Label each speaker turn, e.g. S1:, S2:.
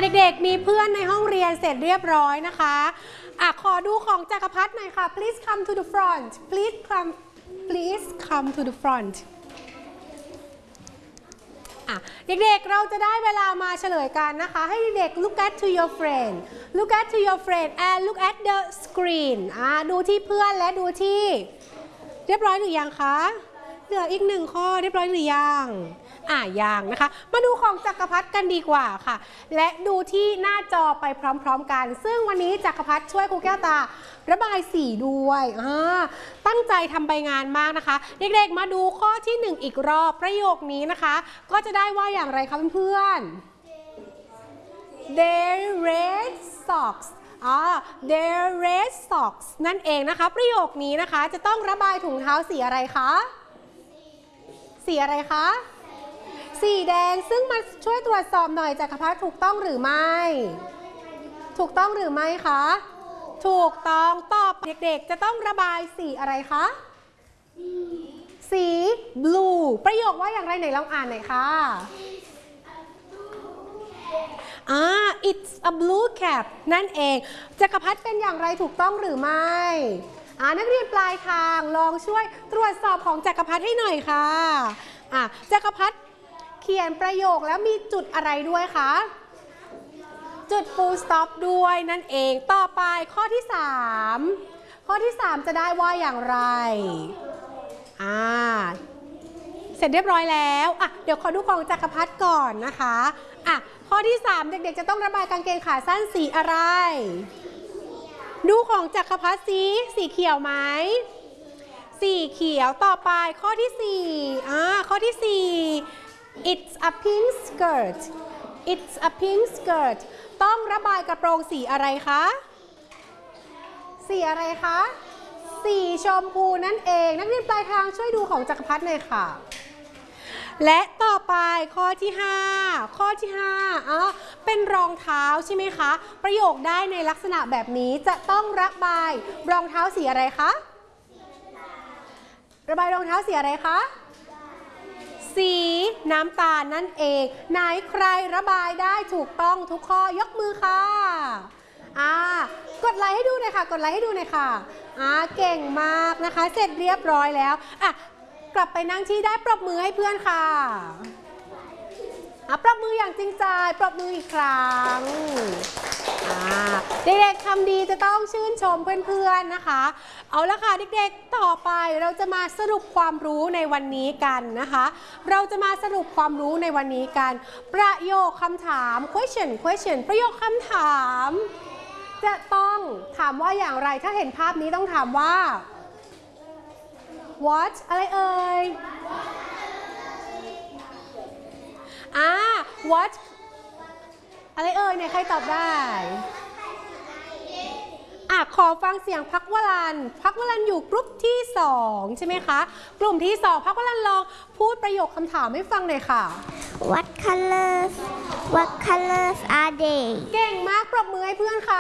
S1: เด็กๆมีเพื่อนในห้องเรียนเสร็จเรียบร้อยนะคะขอดูของจักรพัฒน์หน่อยค่ะ please come to the front please come to the front เด็กๆเราจะได้เวลามาเฉลยกันนะคะให้เด็ก look at to your friend and look at the screen ดูที่เพื่อนและดูที่เรียบร้อยหรือยังคะเหลืออีก1ข้อเรียบร้อยหรือยังยังนะคะมาดูของจักรพัฒน์กันดีกว่าค่ะและดูที่หน้าจอไปพร้อมๆกันซึ่งวันนี้จักรพัฒน์ช่วยครูแก้วตาระบายสีด้วยตั้งใจทำใบงานมากนะคะเด็กๆมาดูข้อที่1อีกรอบประโยคนี้นะคะก็จะได้ว่าอย่างไรคะเพื่อนๆ their red socks their red socks นั่นเองนะคะประโยคนี้นะคะจะต้องระบายถุงเท้าสีอะไรคะสีอะไรคะสีแดงซึ่งมาช่วยตรวจสอบหน่อยจักรพัฒน์ถูกต้องหรือไม่ถูกต้องหรือไม่คะถูกต้องตอบเด็กๆจะต้องระบายสีอะไรคะสี blue ประโยคว่าอย่างไรไหนลองอ่านหน่อยค่ะit's a blue cap นั่นเองจักรพัฒน์เป็นอย่างไรถูกต้องหรือไม่นักเรียนปลายทางลองช่วยตรวจสอบของจักรพัฒน์ให้หน่อยค่ะจักรพัฒน์เขียนประโยคแล้วมีจุดอะไรด้วยคะจุด full stop ด้วยนั่นเองต่อไปข้อที่3ข้อที่3จะได้ว่าอย่างไรเสร็จเรียบร้อยแล้วเดี๋ยวขอดูของจักรพัฒน์ก่อนนะคะข้อที่3เด็กๆจะต้องระบายกางเกงขาสั้นสีอะไรดูของจักรพัฒน์สีเขียวไหมสีเขียวต่อไปข้อที่4ข้อที่4 it's a pink skirt ต้องระบายกระโปรงสีอะไรคะสีอะไรคะสีชมพูนั่นเองนักเรียนปลายทางช่วยดูของจักรพัฒน์หน่อยค่ะและต่อไปข้อที่5เป็นรองเท้าใช่ไหมคะประโยคได้ในลักษณะแบบนี้จะต้องระบายรองเท้าสีอะไรคะระบายรองเท้าสีอะไรคะสีน้ำตาลนั่นเองไหนใครระบายได้ถูกต้องทุกข้อยกมือค่ะกดไลค์ให้ดูหน่อยค่ะกดไลค์ให้ดูหน่อยค่ะเก่งมากนะคะเสร็จเรียบร้อยแล้วกลับไปนั่งที่ได้ปรบมือให้เพื่อนค่ะปรบมืออย่างจริงใจปรบมืออีกครั้งเด็กๆทำดีจะต้องชื่นชมเพื่อนๆนะคะเอาละค่ะเด็กๆต่อไปเราจะมาสรุปความรู้ในวันนี้กันนะคะเราจะมาสรุปความรู้ในวันนี้กันประโยคคำถาม question ประโยคคำถามจะต้องถามว่าอย่างไรถ้าเห็นภาพนี้ต้องถามว่า what อะไรเอ่ยwhat อะไรเอ่ยเนี่ยใครตอบได้ขอฟังเสียงพักวลันอยู่กลุ่มที่2ใช่ไหมคะกลุ่มที่2พักวลันลองพูดประโยคคำถามให้ฟังหน่อยค่ะ
S2: What colors are they
S1: เก่งมากปรบมือให้เพื่อนค่ะ